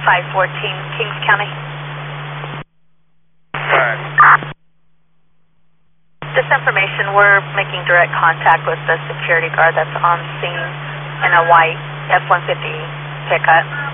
514 Kings County. Right. This information, we're making direct contact with the security guard that's on scene in a white F-150 pickup.